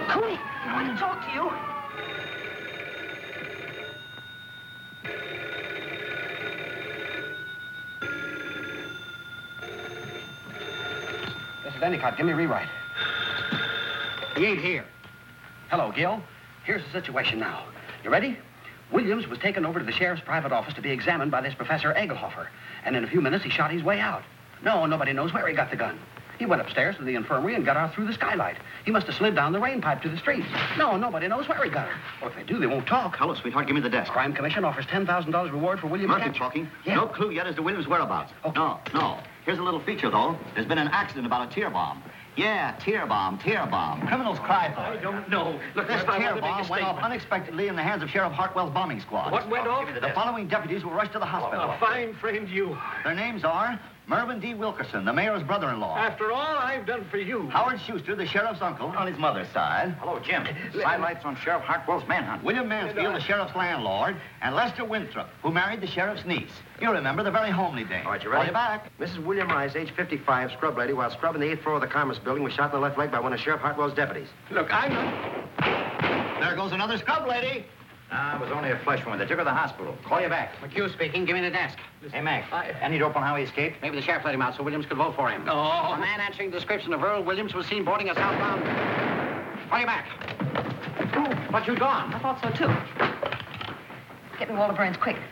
Cooley, I want to talk to you. This is Endicott. Give me a rewrite. He ain't here. Hello, Gil. Here's the situation now. You ready? Williams was taken over to the sheriff's private office to be examined by this Professor Egelhofer. And in a few minutes, he shot his way out. No, nobody knows where he got the gun. He went upstairs to the infirmary and got out through the skylight. He must have slid down the rain pipe to the street. No, nobody knows where he got it. Or if they do, they won't talk. Hello, sweetheart. Give me the desk. Crime Commission offers $10,000 reward for Williams' Monkey capture. talking. Yeah. No clue yet as to Williams' whereabouts. Okay. No. Here's a little feature, though. There's been an accident about a tear bomb. Yeah, tear bomb. Criminals cry for it. I don't know. Look, This Murph, I tear want to make a bomb went off statement. unexpectedly in the hands of Sheriff Hartwell's bombing squad. What went off? The following deputies were rushed to the hospital. A fine friend you. Their names are Mervyn D. Wilkerson, the mayor's brother-in-law. After all I've done for you. Howard Schuster, the sheriff's uncle, on his mother's side. Hello, Jim. Sidelights on Sheriff Hartwell's manhunt. William Mansfield, the sheriff's landlord, and Lester Winthrop, who married the sheriff's niece. You remember the very homely dame. All right, you ready? Call you back. Mrs. William Rice, age 55, scrub lady, while scrubbing the 8th floor of the Commerce Building, was shot in the left leg by one of Sheriff Hartwell's deputies. Look, I'm not... There goes another scrub lady. It was only a flesh wound. They took her to the hospital. Call you back. McHugh speaking. Give me the desk. Hey, Mac. Any dope on how he escaped? Maybe the sheriff let him out so Williams could vote for him. Oh. A man answering the description of Earl Williams was seen boarding a southbound. Call you back. But you'd gone. I thought so, too. Get me Walter Burns, quick.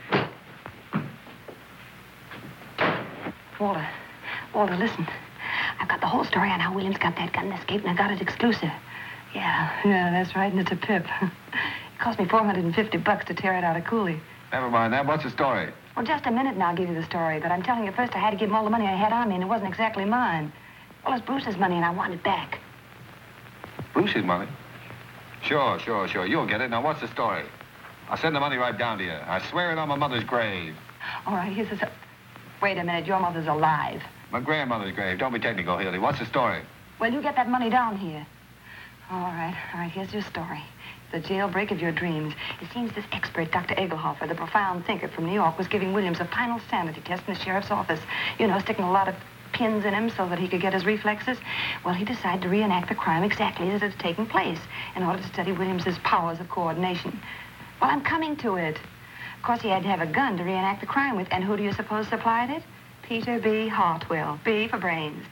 Walter, listen. I've got the whole story on how Williams got that gun and escaped, and I got it exclusive. Yeah, that's right, and it's a pip. It cost me $450 to tear it out of Cooley. Never mind that. What's the story? Well, just a minute and I'll give you the story, but I'm telling you first I had to give him all the money I had on me, and it wasn't exactly mine. Well, it's Bruce's money, and I want it back. Bruce's money? Sure. You'll get it. Now, what's the story? I'll send the money right down to you. I swear it on my mother's grave. All right, here's the... Wait a minute, your mother's alive. My grandmother's grave. Don't be technical, Hildy. What's the story? Well, you get that money down here. All right, here's your story. The jailbreak of your dreams. It seems this expert, Dr. Egelhofer, the profound thinker from New York, was giving Williams a final sanity test in the sheriff's office. You know, sticking a lot of pins in him so that he could get his reflexes. Well, he decided to reenact the crime exactly as it had taken place in order to study Williams's powers of coordination. Well, I'm coming to it. Of course, he had to have a gun to reenact the crime with, and who do you suppose supplied it? Peter B. Hartwell. B for brains.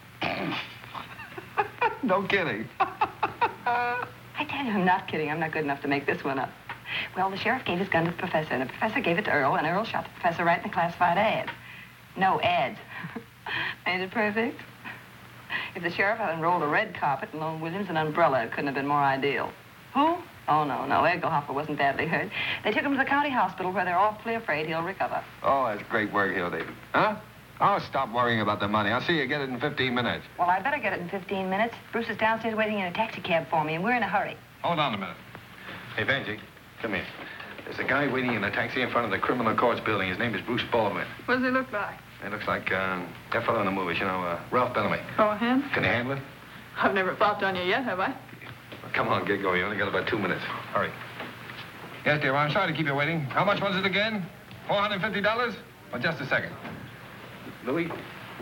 No kidding. I tell you, I'm not kidding. I'm not good enough to make this one up. Well, the sheriff gave his gun to the professor, and the professor gave it to Earl, and Earl shot the professor right in the classified ad. No ads. Ain't it perfect? If the sheriff had unrolled a red carpet and loaned Williams an umbrella, it couldn't have been more ideal. Who? Oh, no. Egelhofer wasn't badly hurt. They took him to the county hospital where they're awfully afraid he'll recover. Oh, that's great work, Hildy. Huh? Oh, stop worrying about the money. I'll see you get it in 15 minutes. Well, I better get it in 15 minutes. Bruce is downstairs waiting in a taxi cab for me, and we're in a hurry. Hold on a minute. Hey, Benji, come here. There's a guy waiting in a taxi in front of the criminal courts building. His name is Bruce Baldwin. What does he look like? He looks like that fellow in the movies, Ralph Bellamy. Oh, him? Can you handle it? I've never flopped on you yet, have I? Well, come on, get going. You only got about 2 minutes. Hurry. Yes, dear, I'm sorry to keep you waiting. How much was it again? $450? Well, just a second. Louis,